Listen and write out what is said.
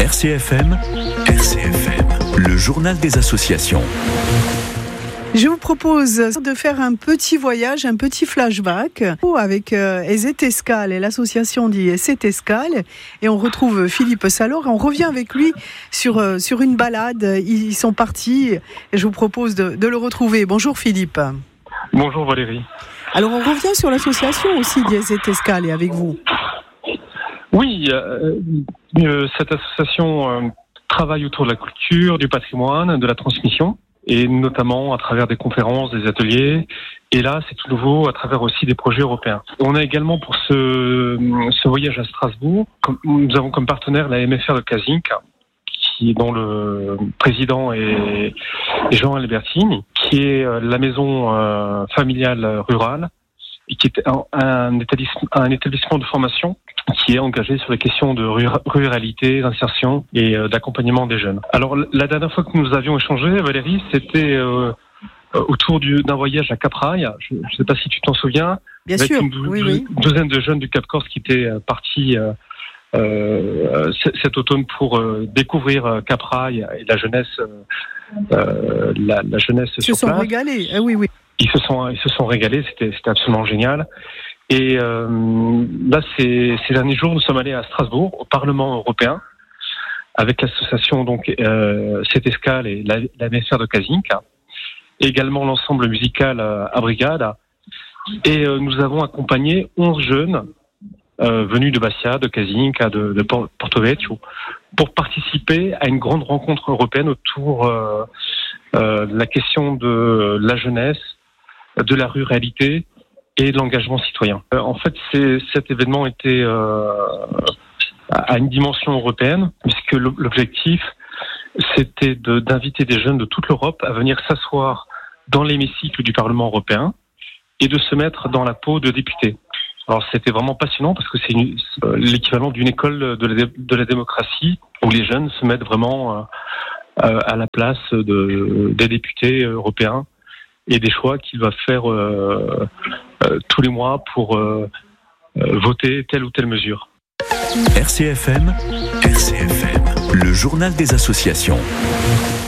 RCFM, le journal des associations. Je vous propose de faire un petit voyage, un petit flashback avec EZETESCAL et l'association dit EZETESCAL. Et on retrouve Philippe Salor et on revient avec lui sur une balade. Ils sont partis et je vous propose de le retrouver. Bonjour Philippe. Bonjour Valérie. Alors on revient sur l'association aussi d'EZETESCAL et avec vous. Oui, cette association travaille autour de la culture, du patrimoine, de la transmission, et notamment à travers des conférences, des ateliers, et là c'est tout nouveau à travers aussi des projets européens. On a également pour ce voyage à Strasbourg, nous avons comme partenaire la MFR de Kazinck, dont le président est Jean Albertini, qui est la maison familiale rurale, et qui est un établissement de formation qui est engagé sur les questions de ruralité, d'insertion et d'accompagnement des jeunes. Alors, la dernière fois que nous avions échangé, Valérie, c'était autour d'un voyage à Cap-Rail. Je ne sais pas si tu t'en souviens. Bien avec sûr, une douzaine de jeunes du Cap-Corse qui étaient partis cet automne pour découvrir Cap-Rail et la jeunesse, la jeunesse sur place. Ils se sont régalés, oui. Ils se sont régalés, c'était absolument génial. Et là, ces derniers jours, nous sommes allés à Strasbourg, au Parlement européen, avec l'association donc EZETESCAL et la MFR de Kazinck, et également l'ensemble musical à Brigade. Et nous avons accompagné 11 jeunes venus de Bastia, de Kazinck, de Porto Vecchio, pour participer à une grande rencontre européenne autour de la question de la jeunesse, de la ruralité et de l'engagement citoyen. En fait, cet événement était à une dimension européenne, puisque l'objectif, c'était d'inviter des jeunes de toute l'Europe à venir s'asseoir dans l'hémicycle du Parlement européen et de se mettre dans la peau de députés. Alors, c'était vraiment passionnant parce que c'est l'équivalent d'une école de la démocratie où les jeunes se mettent vraiment à la place des députés européens et des choix qu'ils doivent faire tous les mois pour voter telle ou telle mesure. RCFM, le journal des associations.